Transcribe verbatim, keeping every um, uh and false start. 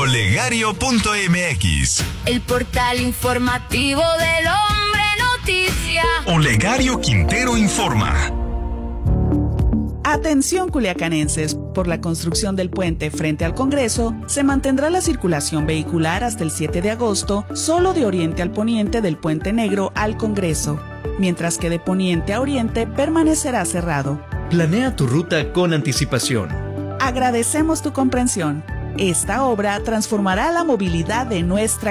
Olegario punto m x. El portal informativo del Hombre Noticia. Olegario Quintero informa. Atención culiacanenses, por la construcción del puente frente al Congreso, se mantendrá la circulación vehicular hasta el siete de agosto solo de oriente al poniente del Puente Negro al Congreso, mientras que de poniente a oriente permanecerá cerrado. Planea tu ruta con anticipación. Agradecemos tu comprensión. Esta obra transformará la movilidad de nuestra